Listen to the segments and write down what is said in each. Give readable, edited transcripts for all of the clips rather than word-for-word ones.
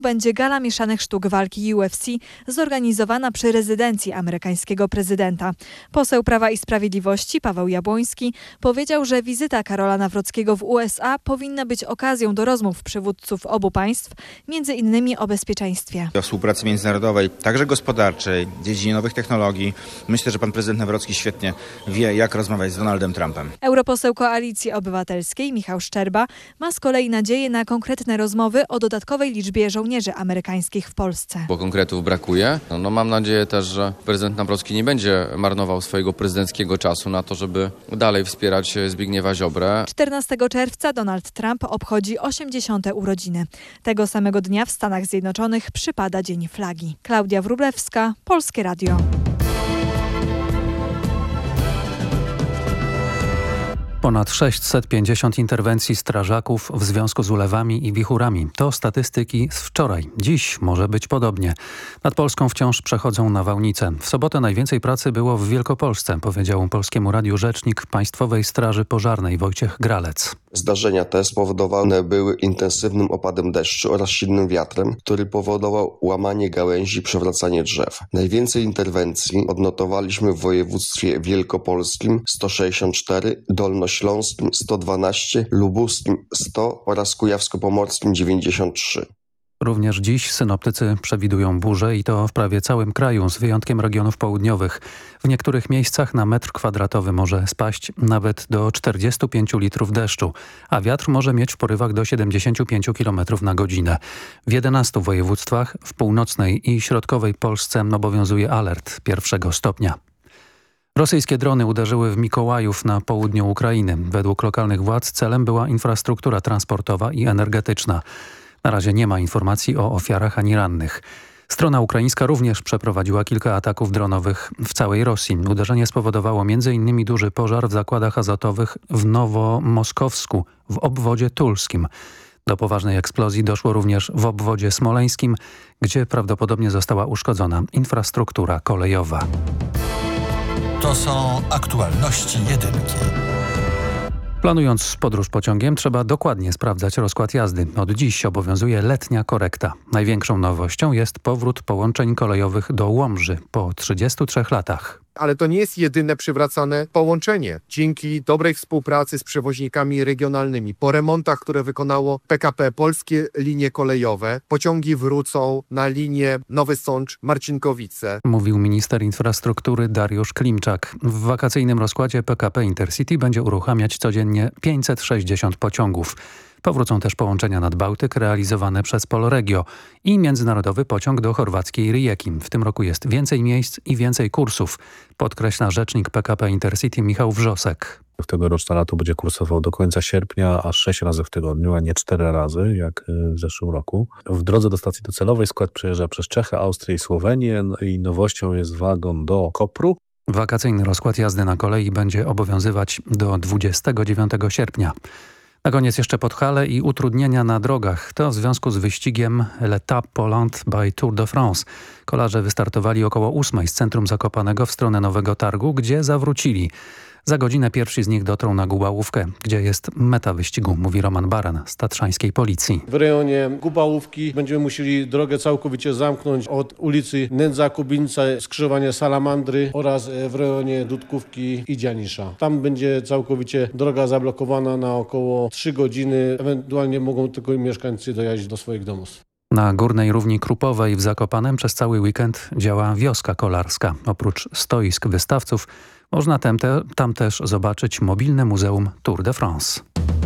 Będzie gala mieszanych sztuk walki UFC zorganizowana przy rezydencji amerykańskiego prezydenta. Poseł Prawa i Sprawiedliwości Paweł Jabłoński powiedział, że wizyta Karola Nawrockiego w USA powinna być okazją do rozmów przywódców obu państw, między innymi o bezpieczeństwie. O współpracy międzynarodowej, także gospodarczej, w dziedzinie nowych technologii. Myślę, że pan prezydent Nawrocki świetnie wie, jak rozmawiać z Donaldem Trumpem. Europoseł Koalicji Obywatelskiej Michał Szczerba ma z kolei nadzieję na konkretne rozmowy o dodatkowej liczbie żołnierzy amerykańskich w Polsce. Bo konkretów brakuje. Mam nadzieję też, że prezydent Nawrocki nie będzie marnował swojego prezydenckiego czasu na to, żeby dalej wspierać Zbigniewa Ziobrę. 14 czerwca Donald Trump obchodzi 80. urodziny. Tego samego dnia w Stanach Zjednoczonych przypada Dzień Flagi. Klaudia Wróblewska, Polskie Radio. Ponad 650 interwencji strażaków w związku z ulewami i wichurami. To statystyki z wczoraj. Dziś może być podobnie. Nad Polską wciąż przechodzą nawałnice. W sobotę najwięcej pracy było w Wielkopolsce, powiedział Polskiemu Radiu rzecznik Państwowej Straży Pożarnej Wojciech Gralec. Zdarzenia te spowodowane były intensywnym opadem deszczu oraz silnym wiatrem, który powodował łamanie gałęzi, przewracanie drzew. Najwięcej interwencji odnotowaliśmy w województwie wielkopolskim 164, dolnośląskim 112, lubuskim 100 oraz kujawsko-pomorskim 93. Również dziś synoptycy przewidują burze i to w prawie całym kraju, z wyjątkiem regionów południowych. W niektórych miejscach na metr kwadratowy może spaść nawet do 45 litrów deszczu, a wiatr może mieć w porywach do 75 km na godzinę. W 11 województwach w północnej i środkowej Polsce obowiązuje alert 1 stopnia. Rosyjskie drony uderzyły w Mikołajów na południu Ukrainy. Według lokalnych władz celem była infrastruktura transportowa i energetyczna. Na razie nie ma informacji o ofiarach ani rannych. Strona ukraińska również przeprowadziła kilka ataków dronowych w całej Rosji. Uderzenie spowodowało m.in. duży pożar w zakładach azotowych w Nowomoskowsku w obwodzie tulskim. Do poważnej eksplozji doszło również w obwodzie smoleńskim, gdzie prawdopodobnie została uszkodzona infrastruktura kolejowa. To są aktualności jedynki. Planując podróż pociągiem trzeba dokładnie sprawdzać rozkład jazdy. Od dziś obowiązuje letnia korekta. Największą nowością jest powrót połączeń kolejowych do Łomży po 33 latach. Ale to nie jest jedyne przywracane połączenie. Dzięki dobrej współpracy z przewoźnikami regionalnymi, po remontach, które wykonało PKP, polskie linie kolejowe, pociągi wrócą na linię Nowy Sącz-Marcinkowice. Mówił minister infrastruktury Dariusz Klimczak. W wakacyjnym rozkładzie PKP Intercity będzie uruchamiać codziennie 560 pociągów. Powrócą też połączenia nad Bałtyk realizowane przez Polregio i międzynarodowy pociąg do chorwackiej Rijeki. W tym roku jest więcej miejsc i więcej kursów, podkreśla rzecznik PKP Intercity Michał Wrzosek. Tegoroczne lato będzie kursował do końca sierpnia, aż 6 razy w tygodniu, a nie 4 razy jak w zeszłym roku. W drodze do stacji docelowej skład przejeżdża przez Czechy, Austrię i Słowenię i nowością jest wagon do Kopru. Wakacyjny rozkład jazdy na kolei będzie obowiązywać do 29 sierpnia. Na koniec jeszcze Podhale i utrudnienia na drogach. To w związku z wyścigiem L'Étape Polante by Tour de France. Kolarze wystartowali około 8 z centrum Zakopanego w stronę Nowego Targu, gdzie zawrócili. Za godzinę pierwsi z nich dotrą na Gubałówkę, gdzie jest meta wyścigu, mówi Roman Baran z tatrzańskiej policji. W rejonie Gubałówki będziemy musieli drogę całkowicie zamknąć od ulicy Nędza-Kubińca, skrzyżowania Salamandry oraz w rejonie Dudkówki i Dzianisza. Tam będzie całkowicie droga zablokowana na około 3 godziny. Ewentualnie mogą tylko mieszkańcy dojechać do swoich domów. Na Górnej Równi Krupowej w Zakopanem przez cały weekend działa wioska kolarska. Oprócz stoisk wystawców można tam też zobaczyć mobilne muzeum Tour de France.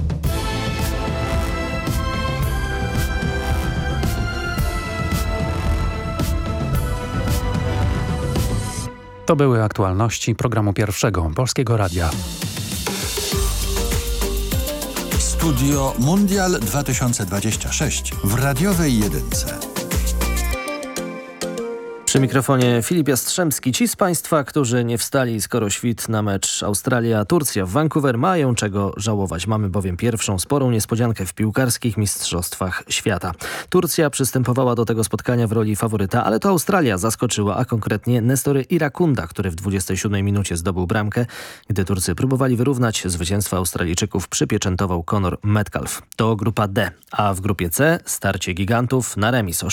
To były aktualności programu pierwszego Polskiego Radia. Studio Mundial 2026 w radiowej jedynce. Przy mikrofonie Filip Jastrzębski. Ci z Państwa, którzy nie wstali skoro świt na mecz Australia-Turcja w Vancouver, mają czego żałować. Mamy bowiem pierwszą sporą niespodziankę w piłkarskich mistrzostwach świata. Turcja przystępowała do tego spotkania w roli faworyta, ale to Australia zaskoczyła, a konkretnie Nestory Irakunda, który w 27 minucie zdobył bramkę. Gdy Turcy próbowali wyrównać, zwycięstwa Australijczyków przypieczętował Conor Metcalf. To grupa D, a w grupie C starcie gigantów na remis o